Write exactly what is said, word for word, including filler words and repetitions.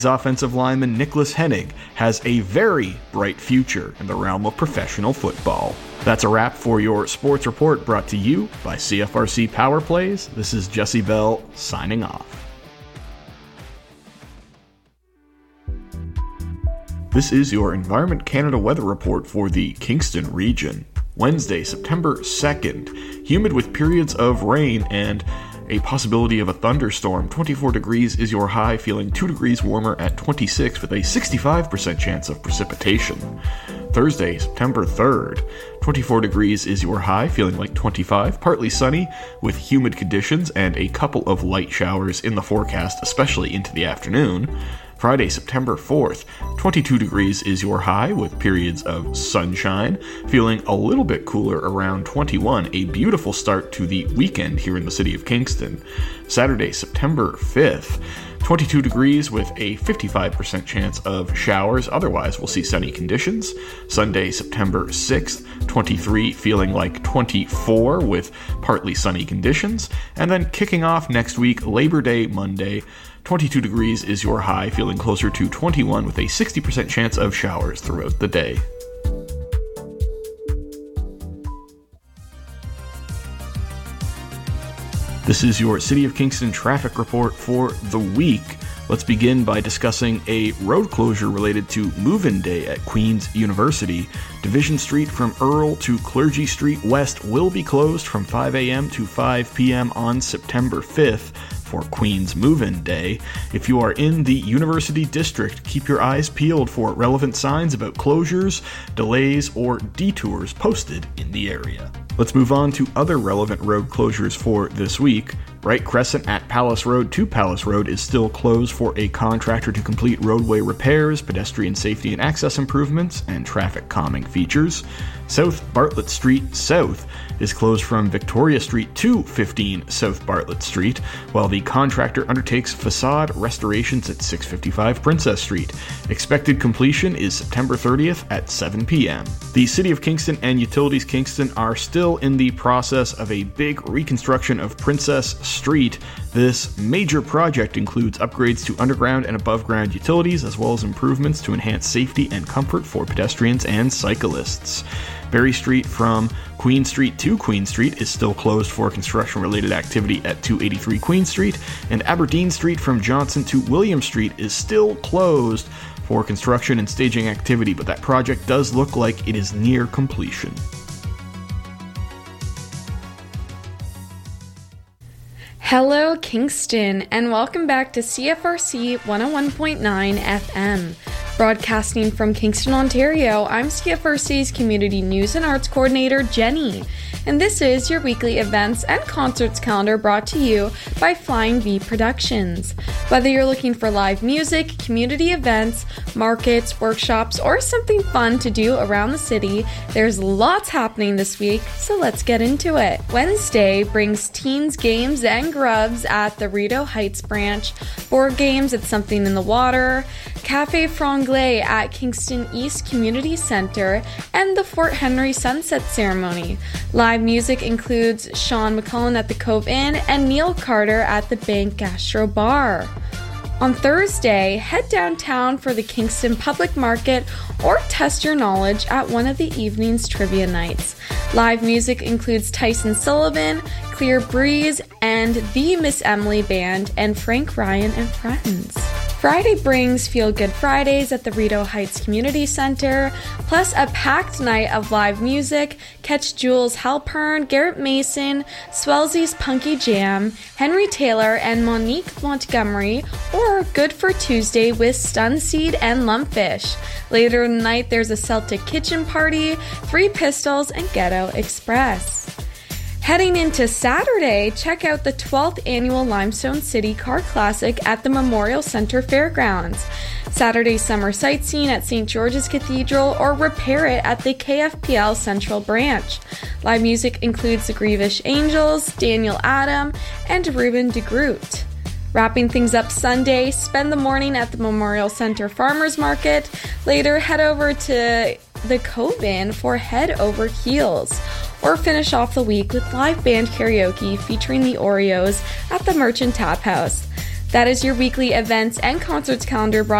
Offensive lineman Nicholas Hennig has a very bright future in the realm of professional football. That's a wrap for your sports report, brought to you by C F R C Power Plays. This is Jesse Bell signing off. This is your Environment Canada weather report for the Kingston region. Wednesday, September second, humid with periods of rain and a possibility of a thunderstorm. twenty-four degrees is your high, feeling two degrees warmer at twenty-six with a sixty-five percent chance of precipitation. Thursday, September third, twenty-four degrees is your high, feeling like twenty-five, partly sunny with humid conditions and a couple of light showers in the forecast, especially into the afternoon. Friday, September fourth, twenty-two degrees is your high with periods of sunshine, feeling a little bit cooler around twenty-one, a beautiful start to the weekend here in the city of Kingston. Saturday, September fifth, twenty-two degrees with a fifty-five percent chance of showers, otherwise we'll see sunny conditions. Sunday, September sixth, twenty-three, feeling like twenty-four with partly sunny conditions. And then kicking off next week, Labor Day Monday, twenty-two degrees is your high, feeling closer to twenty-one with a sixty percent chance of showers throughout the day. This is your City of Kingston traffic report for the week. Let's begin by discussing a road closure related to Move-In Day at Queen's University. Division Street from Earl to Clergy Street West will be closed from five a.m. to five p.m. on September fifth for Queen's Move-In Day. If you are in the University District, keep your eyes peeled for relevant signs about closures, delays, or detours posted in the area. Let's move on to other relevant road closures for this week. Wright Crescent at Palace Road to Palace Road is still closed for a contractor to complete roadway repairs, pedestrian safety and access improvements, and traffic calming features. South Bartlett Street South is closed from Victoria Street to fifteen South Bartlett Street, while the contractor undertakes facade restorations at six fifty-five Princess Street. Expected completion is September thirtieth at seven p.m. The City of Kingston and Utilities Kingston are still in the process of a big reconstruction of Princess Street. This major project includes upgrades to underground and above-ground utilities, as well as improvements to enhance safety and comfort for pedestrians and cyclists. Berry Street from Queen Street to Queen Street is still closed for construction-related activity at two eighty-three Queen Street, and Aberdeen Street from Johnson to William Street is still closed for construction and staging activity, but that project does look like it is near completion. Hello Kingston, and welcome back to C F R C one oh one point nine F M. Broadcasting from Kingston, Ontario, I'm C F R C's Community News and Arts Coordinator, Jenny. And this is your weekly events and concerts calendar brought to you by Flying V Productions. Whether you're looking for live music, community events, markets, workshops, or something fun to do around the city, there's lots happening this week, so let's get into it. Wednesday brings teens games and grubs at the Rideau Heights branch, board games at Something in the Water, Cafe Franglais at Kingston East Community Center, and the Fort Henry Sunset Ceremony. Live music includes Sean McCullen at the Cove Inn and Neil Carter at the Bank Gastro Bar. On Thursday, head downtown for the Kingston Public Market or test your knowledge at one of the evening's trivia nights. Live music includes Tyson Sullivan, Clear Breeze, and the Miss Emily Band, and Frank Ryan and Friends. Friday brings Feel Good Fridays at the Rideau Heights Community Center, plus a packed night of live music. Catch Jules Halpern, Garrett Mason, Swelzy's Punky Jam, Henry Taylor, and Monique Montgomery, or Good for Tuesday with Stunseed and Lumpfish. Later in the night, there's a Celtic Kitchen Party, Three Pistols, and Ghetto Express. Heading into Saturday, check out the twelfth Annual Limestone City Car Classic at the Memorial Center Fairgrounds. Saturday summer sightseeing at Saint George's Cathedral, or repair it at the K F P L Central Branch. Live music includes the Grievish Angels, Daniel Adam, and Ruben DeGroot. Wrapping things up Sunday, spend the morning at the Memorial Center Farmers Market. Later, head over to the Cove Inn for Head Over Heels. Or finish off the week with live band karaoke featuring the Oreos at the Merchant Tap House. That is your weekly events and concerts calendar brought